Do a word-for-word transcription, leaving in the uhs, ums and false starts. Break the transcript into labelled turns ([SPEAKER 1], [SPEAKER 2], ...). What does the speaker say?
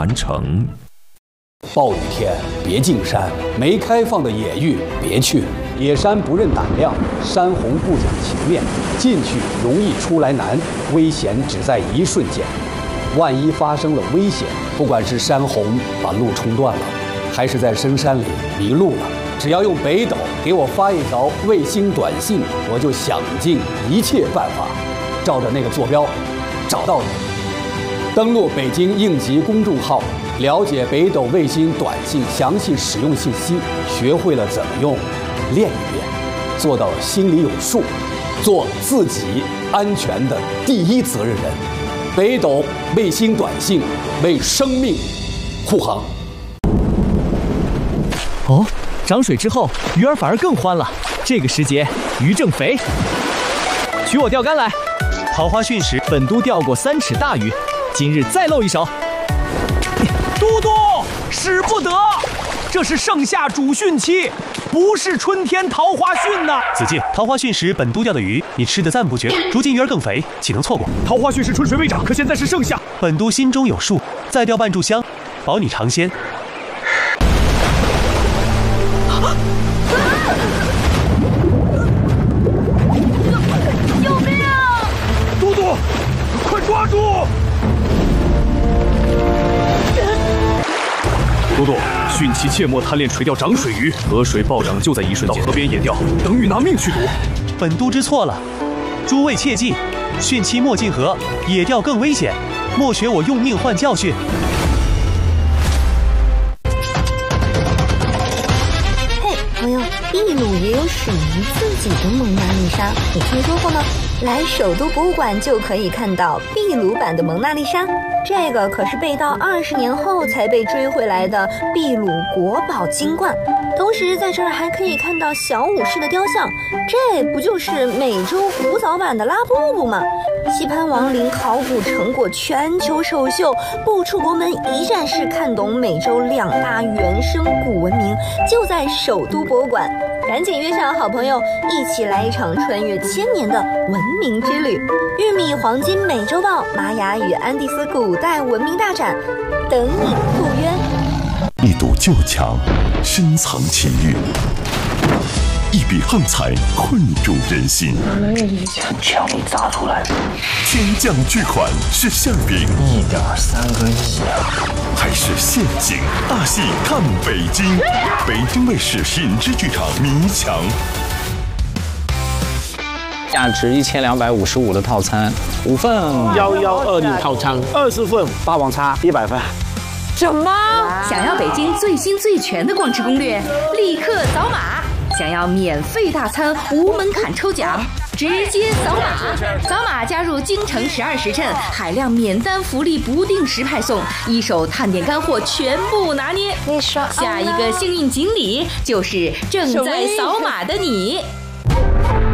[SPEAKER 1] 完成。
[SPEAKER 2] 暴雨天别进山，没开放的野域别去。野山不认胆量，山洪不讲情面，进去容易出来难，危险只在一瞬间。万一发生了危险，不管是山洪把路冲断了，还是在深山里迷路了，只要用北斗给我发一条卫星短信，我就想尽一切办法，照着那个坐标找到你。登录北京应急公众号，了解北斗卫星短信详细使用信息，学会了怎么用，练一练，做到心里有数，做自己安全的第一责任人。北斗卫星短信为生命护航。
[SPEAKER 3] 哦，涨水之后鱼儿反而更欢了。这个时节鱼正肥，取我钓竿来。桃花汛时，本都钓过三尺大鱼，今日再露一手。
[SPEAKER 4] 都督，使不得，这是盛夏主汛期，不是春天桃花汛呐。
[SPEAKER 5] 子敬，桃花汛时本都钓的鱼，你吃得赞不绝。如今鱼儿更肥，岂能错过？
[SPEAKER 4] 桃花汛时春水未涨，可现在是盛夏。
[SPEAKER 5] 本都心中有数，再钓半炷香，保你尝鲜。
[SPEAKER 6] 救命啊！
[SPEAKER 4] 都督，快抓住！都督，汛期切莫贪恋垂钓涨水鱼，河水暴涨就在一瞬间，到河边野钓，等于拿命去赌。
[SPEAKER 5] 本都知错了，诸位切记，汛期莫进河，野钓更危险，莫学我用命换教训。
[SPEAKER 6] 嘿，朋友，秘鲁也有属于自己的蒙娜丽莎，你听说过吗？来首都博物馆就可以看到秘鲁版的蒙娜丽莎，这个可是被盗二十年后才被追回来的秘鲁国宝金冠。同时在这儿还可以看到小武士的雕像，这不就是美洲古早版的拉布布吗？西潘王陵考古成果全球首秀，不出国门一站式看懂美洲两大原生古文明，就在首都博物馆。赶紧约上好朋友，一起来一场穿越千年的文明之旅。玉米黄金美洲豹、玛雅与安第斯古代文明大展，等你赴约。
[SPEAKER 7] 一堵旧墙，深藏奇遇；一笔横财，困住人心。
[SPEAKER 8] 墙里砸出来的
[SPEAKER 7] 天降巨款是馅饼，
[SPEAKER 8] 一点三个亿啊！
[SPEAKER 7] 还是陷阱？大戏看北京，北京卫视品质剧场迷墙。
[SPEAKER 9] 价值一千两百五十五的套餐，五份
[SPEAKER 8] 幺幺二零套餐，二十份霸王餐一百份。
[SPEAKER 10] 什么？想要北京最新最全的逛吃攻略，立刻扫码！想要免费大餐无门槛抽奖，直接扫码！扫码加入京城十二时辰，海量免单福利不定时派送，一手探店干货全部拿捏。下一个幸运锦鲤就是正在扫码的你。